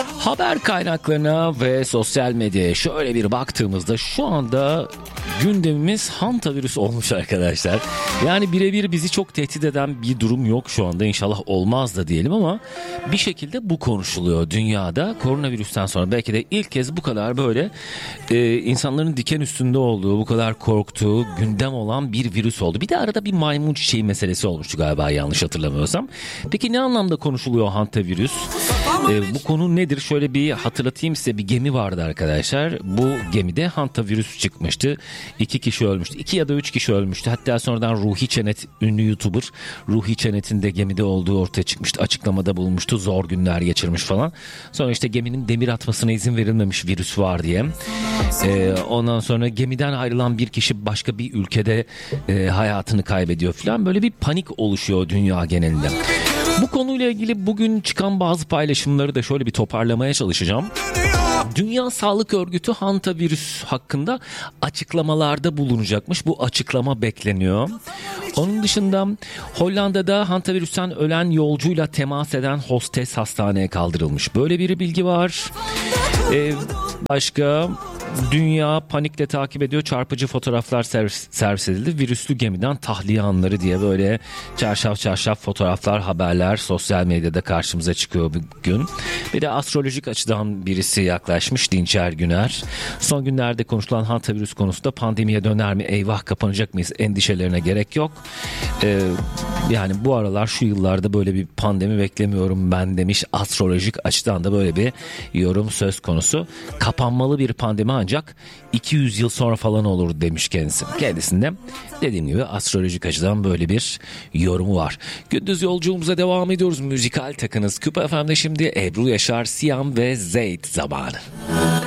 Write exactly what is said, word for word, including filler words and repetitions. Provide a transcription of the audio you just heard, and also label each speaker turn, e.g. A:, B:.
A: Haber kaynaklarına ve sosyal medyaya şöyle bir baktığımızda şu anda gündemimiz hantavirüs olmuş arkadaşlar. Yani birebir bizi çok tehdit eden bir durum yok şu anda, inşallah olmaz da diyelim, ama bir şekilde bu konuşuluyor dünyada. Koronavirüsten sonra belki de ilk kez bu kadar böyle e, insanların diken üstünde olduğu, bu kadar korktuğu, gündem olan bir virüs oldu. Bir de arada bir maymun çiçeği meselesi olmuştu galiba, yanlış hatırlamıyorsam. Peki ne anlamda konuşuluyor hantavirüs? E, bu konu nedir? Şöyle bir hatırlatayım size. Bir gemi vardı arkadaşlar. Bu gemide hantavirüs çıkmıştı. İki kişi ölmüştü. İki ya da üç kişi ölmüştü. Hatta sonradan Ruhi Çenet, ünlü YouTuber Ruhi Çenet'in de gemide olduğu ortaya çıkmıştı. Açıklamada bulunmuştu. Zor günler geçirmiş falan. Sonra işte geminin demir atmasına izin verilmemiş, virüs var diye. Ee, ondan sonra gemiden ayrılan bir kişi başka bir ülkede e, hayatını kaybediyor falan. Böyle bir panik oluşuyor dünya genelinde. Bu konuyla ilgili bugün çıkan bazı paylaşımları da şöyle bir toparlamaya çalışacağım. Dünya Sağlık Örgütü hantavirüs hakkında açıklamalarda bulunacakmış. Bu açıklama bekleniyor. Onun dışında Hollanda'da hantavirüsten ölen yolcuyla temas eden hostes hastaneye kaldırılmış. Böyle bir bilgi var. Ee, başka... Dünya panikle takip ediyor. Çarpıcı fotoğraflar servis, servis edildi. Virüslü gemiden tahliye anları diye böyle çarşaf çarşaf fotoğraflar, haberler sosyal medyada karşımıza çıkıyor bugün. Bir de astrolojik açıdan birisi yaklaşmış, Dinçer Güner. Son günlerde konuşulan hantavirüs konusunda pandemiye döner mi, eyvah kapanacak mıyız endişelerine gerek yok. Ee, yani bu aralar, şu yıllarda böyle bir pandemi beklemiyorum ben demiş. Astrolojik açıdan da böyle bir yorum söz konusu. Kapanmalı bir pandemi ancak iki yüz yıl sonra falan olur demiş kendisi. Kendisinde dediğim gibi astrolojik açıdan böyle bir yorumu var. Gündüz yolculuğumuza devam ediyoruz. Müzikal takınız Küpa F M'de şimdi Ebru Yaşar, Siyam ve Zeyt zamanı.